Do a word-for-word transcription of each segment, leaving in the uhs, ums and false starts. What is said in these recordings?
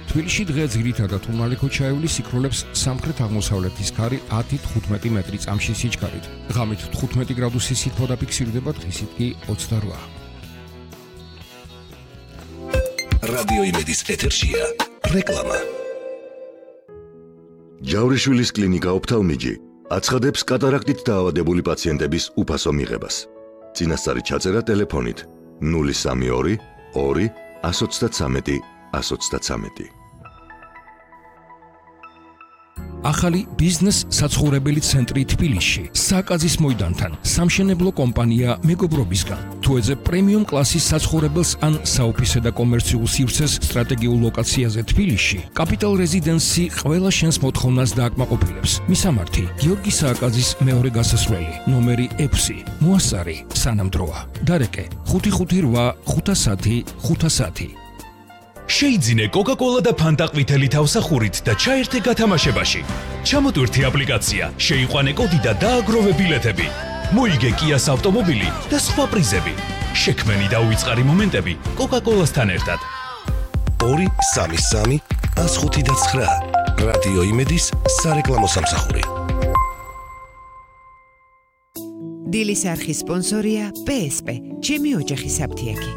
თბილისში დღე ძირითადად უმალიქო ჩაივლის სიქროლებს სამხრეთ-აღმოსავლეთის ქარი ათი თხუთმეტი მეტრი წამში სიჩქარით. ღამით თხუთმეტი გრადუსის სითბო დაფიქსირდება, დღისით კი ოცდარვა. რადიო იმედის ეთერშია რეკლამა. ჯავრიშვილის კლინიკა ოფთალმიჯი აცხადებს კატარაქტით დაავადებული პაციენტების უფასო მიღებას. წინასწარი ჩაწერა ტელეფონით ნული სამი ორი ორი ათს ოცდათრამეტი ათს ოცდათრამეტი. ახალი ბიზნეს საცხოვრებელი ცენტრი თბილისში, საკაზის მოედანთან, სამშენებლო კომპანია მეგობრობისგან. თუ ეძებ პრემიუმ კლასის საცხოვრებელს ან საოფისე და კომერციულ სივრცეს სტრატეგიულ ლოკაციაზე თბილისში, კაპიტალ რეზიდენსი ყველა შენს მოთხოვნას დააკმაყოფილებს. მისამართი: გიორგი სააკაძის მეორე გასასვლელი, ნომერი ექვსი, მოასწარი, სანამ დროა. დარეკე: ხუთი ხუთი რვა ხუთასათი ხუთასათი. შეიძინე კოკა-კოლა და ფანტა ყვითელი თავსახურით და ჩაერთე გათამაშებაში. ჩამოტვირთი აპლიკაცია, შეიყვანე კოდი და დააგროვე ბილეთები. მოიგე კიას ავტომობილი და სხვა პრიზები. შექმენი და უიწყარი მომენტები კოკა-კოლასთან ერთად. ორი სამი სამი ათს ხუთი და ცხრა. რადიო იმედის სარეკლამო სამსახური. დილის არხის სპონსორია პე ეს პე, ჩემი ოჯახის აფთიაქი.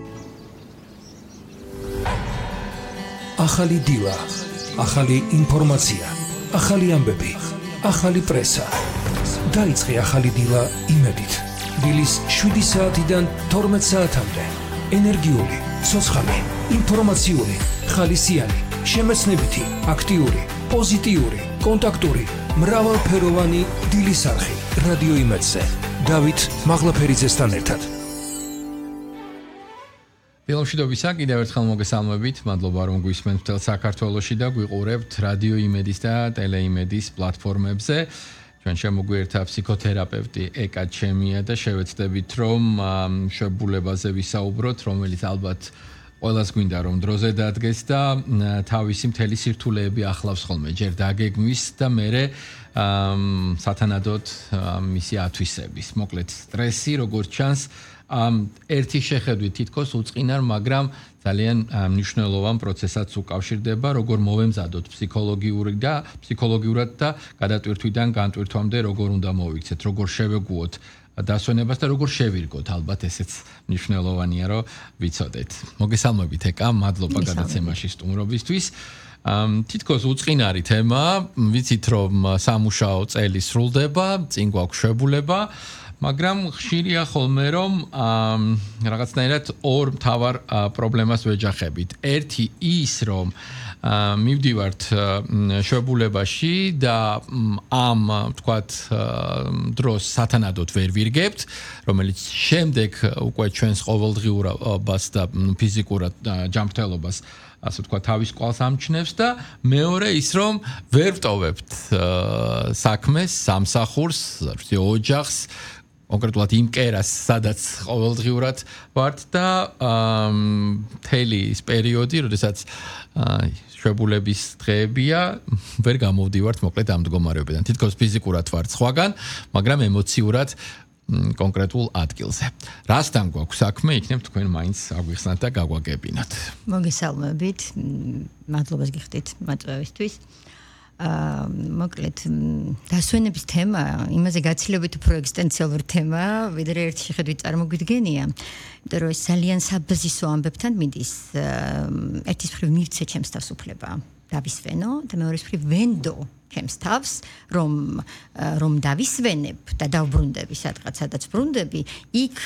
ახალი დილა, ახალი ინფორმაცია, ახალი ამბები, ახალი პრესა. დაიწყე ახალი დილა იმედით. დილის შვიდი საათიდან თორმეტ საათამდე. ენერგიული, ცოცხალი, ინფორმაციული, ხალისიანი, შემეცნებითი, აქტიური, პოზიტიური, კონტაქტური, მრავალფეროვანი დილის არხი. რადიო იმედზე. დავით მაღლაფერიძესთან ერთად. დილომშვიდობისა, კიდევ ერთხელ მოგესალმებით. მადლობა რომ გვისმენთ მთელ საქართველოში და გვიყურებთ რადიო იმედის და ტელეიმედის პლატფორმებზე. ჩვენ შემოგვიერთა ფსიქოთერაპევტი ეკა ჩემია და შევეცდებით რომ შებულებაზე ვისაუბროთ, რომელიც ალბათ ყველას გვინდა რომ დროზე დადგეს და თავისი მთელი სირთულეები ახლავს ხოლმე. ჯერ დაგეგმვის და მერე სათანადოდ მისი ათვისების. მოკლედ სტრესი, როგორც ჩანს, ერთი შეხედვით თითქოს უწყინარ, მაგრამ ძალიან მნიშვნელოვან პროცესაც უკავშირდება, როგორ მოვემზადოთ ფსიქოლოგიური და ფსიქოლოგიურად და გადატვირთვიდან განტვირთვამდე როგორ უნდა მოვიქცეთ, როგორ შევეგუოთ დასვენებას და როგორ შევირგოთ, ალბათ ესეც მნიშვნელოვანია, რომ ვიცოდეთ. მოგესალმებით ეკა, მადლობა გადაცემაში სტუმრობისთვის. თითქოს უწყინარი თემა, ვიცით რომ სამუშაო წელი სრულდება, წინ გვაქვს შებულება. მაგრამ ხშირია ხოლმე რომ რაღაცნაირად ორ მთავარ პრობლემას ვეჯახებით. ერთი ის რომ მივდივართ შებულებაში და ამ თქვათ დროს სათანადოდ ვერ ვირგებთ, რომელიც შემდეგ უკვე ჩვენს ყოველდღიურობას და ფიზიკურად ჯანმრთელობას ასე თქვა თავის კვალს ამჩნევს და მეორე ის რომ ვერ ვტოვებთ საქმეს, სამსახურს, ოჯახს, კონკრეტულად იმ კერას, სადაც ყოველდღიურად ვართ და მთელი ის პერიოდი, როდესაც შებულების დღეებია, ვერ გამოვდივართ მოკლედ ამ მდგომარეობიდან. თითქოს ფიზიკურად ვართ სხვაგან, მაგრამ ემოციურად კონკრეტულ ადგილზე. რასთან გვაქვს საქმე, იქნებ თქვენ მაინც აგვიხსნათ და გაგვაგებინოთ. მოგესალმებით, მადლობას გიხდით მოწვევისთვის. აა მოკლედ დასვენების თემა, იმაზე გაცილებით უფრო ეგზისტენციალური თემა, ვიდრე ერთი შეხედვით წარმოგვიდგენია, იმიტომ რომ ეს ძალიან საბაზისო ამბებთან მიდის. ერთის მხრივ მივცე ჩემს თავს უფლება დავისვენო და მეორეს მხრივ ვენდო ჩემს თავს, რომ რომ დავისვენებ და დავბრუნდები სადღაც, სადაც ბრუნდები, იქ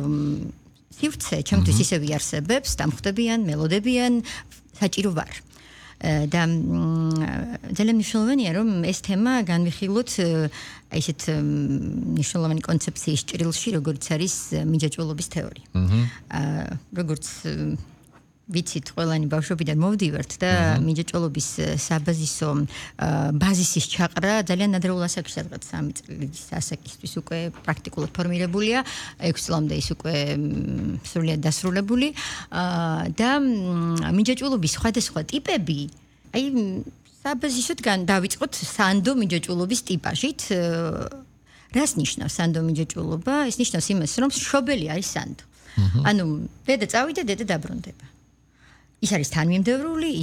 სივრცე ჩემთვის ისევ იარსებებს, დამხვდებიან, მელოდებიან, საჭირო ვარ. და ძალიან მნიშვნელოვანია რომ ეს თემა განვიხილოთ აი ესეთ მნიშვნელოვანი კონცეფციის ჭრილში, როგორც არის მიჯაჭველობის თეორია. აა როგორც ვიცით, ყველანი ბავშვობიდან მოვდივართ და მიჯაჭველობის საბაზისო ბაზისის ჩაყრა ძალიან ადრეულ ასაკში, სადღაც სამი წლის ასაკისთვის უკვე პრაქტიკულად ფორმირებულია, ექვსი წლამდე ის უკვე სრულიად დასრულებული და მიჯაჭველობის სხვადასხვა ტიპები, აი საბაზისოდ დავიწყოთ სანდო მიჯაჭველობის ტიპაჟით. რას ნიშნავს სანდო მიჯაჭველობა? ეს ნიშნავს იმას, რომ მშობელი არის სანდო. ანუ დედა წავიდა, დედა დაბრუნდება. ის არის თანმიმდევრული,